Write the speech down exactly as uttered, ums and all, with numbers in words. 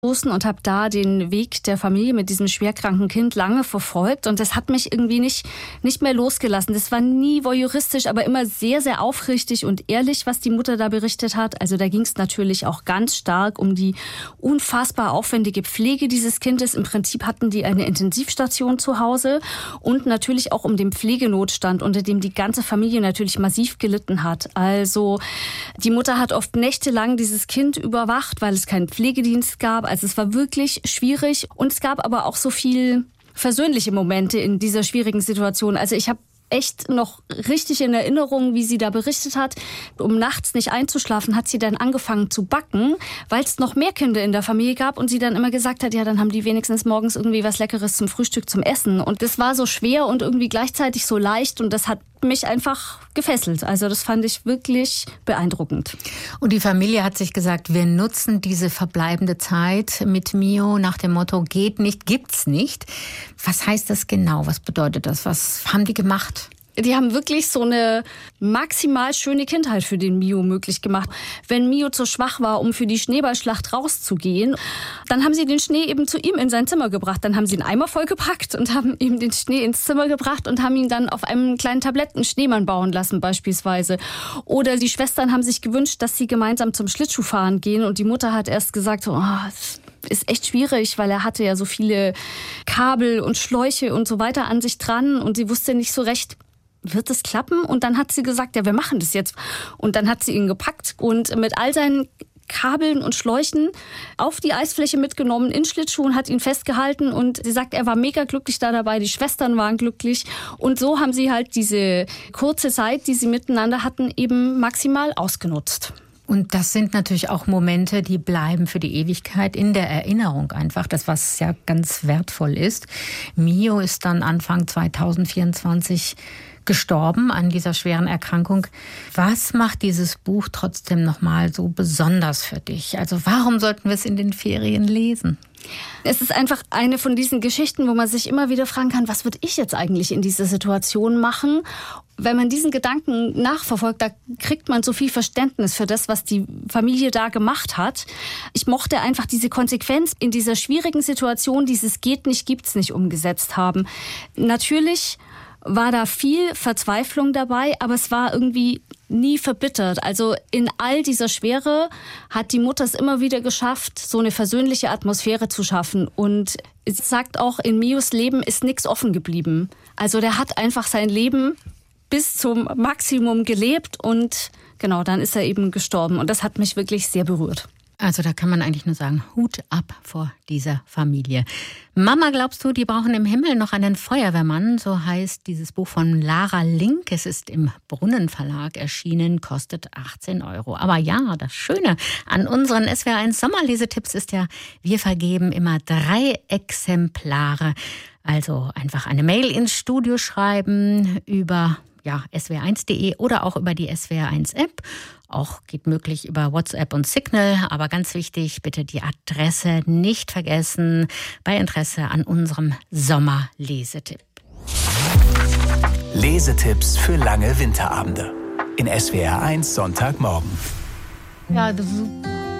und habe da den Weg der Familie mit diesem schwerkranken Kind lange verfolgt. Und das hat mich irgendwie nicht, nicht mehr losgelassen. Das war nie voyeuristisch, aber immer sehr, sehr aufrichtig und ehrlich, was die Mutter da berichtet hat. Also da ging es natürlich auch ganz stark um die unfassbar aufwendige Pflege dieses Kindes. Im Prinzip hatten die eine Intensivstation zu Hause und natürlich auch um den Pflegenotstand, unter dem die ganze Familie natürlich massiv gelitten hat. Also die Mutter hat oft nächtelang dieses Kind überwacht, weil es keinen Pflegedienst gab. Also es war wirklich schwierig und es gab aber auch so viel versöhnliche Momente in dieser schwierigen Situation. Also ich habe echt noch richtig in Erinnerung, wie sie da berichtet hat. Um nachts nicht einzuschlafen, hat sie dann angefangen zu backen, weil es noch mehr Kinder in der Familie gab und sie dann immer gesagt hat, ja, dann haben die wenigstens morgens irgendwie was Leckeres zum Frühstück, zum Essen. Und das war so schwer und irgendwie gleichzeitig so leicht und das hat mich einfach gefesselt. Also das fand ich wirklich beeindruckend. Und die Familie hat sich gesagt, wir nutzen diese verbleibende Zeit mit Mio nach dem Motto, geht nicht, gibt's nicht. Was heißt das genau? Was bedeutet das? Was haben die gemacht? Die haben wirklich so eine maximal schöne Kindheit für den Mio möglich gemacht. Wenn Mio zu schwach war, um für die Schneeballschlacht rauszugehen, dann haben sie den Schnee eben zu ihm in sein Zimmer gebracht. Dann haben sie einen Eimer vollgepackt und haben ihm den Schnee ins Zimmer gebracht und haben ihn dann auf einem kleinen Tablett einen Schneemann bauen lassen beispielsweise. Oder die Schwestern haben sich gewünscht, dass sie gemeinsam zum Schlittschuhfahren gehen und die Mutter hat erst gesagt, oh, ist echt schwierig, weil er hatte ja so viele Kabel und Schläuche und so weiter an sich dran und sie wusste nicht so recht, wird es klappen? Und dann hat sie gesagt, ja, wir machen das jetzt. Und dann hat sie ihn gepackt und mit all seinen Kabeln und Schläuchen auf die Eisfläche mitgenommen, in Schlittschuhen, hat ihn festgehalten und sie sagt, er war mega glücklich da dabei, die Schwestern waren glücklich und so haben sie halt diese kurze Zeit, die sie miteinander hatten, eben maximal ausgenutzt. Und das sind natürlich auch Momente, die bleiben für die Ewigkeit in der Erinnerung einfach, das was ja ganz wertvoll ist. Mio ist dann Anfang zweitausendvierundzwanzig gestorben an dieser schweren Erkrankung. Was macht dieses Buch trotzdem nochmal so besonders für dich? Also warum sollten wir es in den Ferien lesen? Es ist einfach eine von diesen Geschichten, wo man sich immer wieder fragen kann, was würde ich jetzt eigentlich in dieser Situation machen? Wenn man diesen Gedanken nachverfolgt, da kriegt man so viel Verständnis für das, was die Familie da gemacht hat. Ich mochte einfach diese Konsequenz in dieser schwierigen Situation, dieses geht nicht, gibt's nicht umgesetzt haben. Natürlich war da viel Verzweiflung dabei, aber es war irgendwie nie verbittert. Also in all dieser Schwere hat die Mutter es immer wieder geschafft, so eine versöhnliche Atmosphäre zu schaffen. Und sie sagt auch, in Mios Leben ist nichts offen geblieben. Also der hat einfach sein Leben bis zum Maximum gelebt und genau, dann ist er eben gestorben. Und das hat mich wirklich sehr berührt. Also da kann man eigentlich nur sagen, Hut ab vor dieser Familie. Mama, glaubst du, die brauchen im Himmel noch einen Feuerwehrmann? So heißt dieses Buch von Lara Link. Es ist im Brunnenverlag erschienen, kostet achtzehn Euro. Aber ja, das Schöne an unseren S W R eins Sommerlesetipps ist ja, wir vergeben immer drei Exemplare. Also einfach eine Mail ins Studio schreiben über ja, S W R eins punkt de oder auch über die S W R eins App. Auch geht möglich über WhatsApp und Signal. Aber ganz wichtig, bitte die Adresse nicht vergessen bei Interesse an unserem Sommerlesetipp. Lesetipps für lange Winterabende. In S W R eins Sonntagmorgen. Ja, das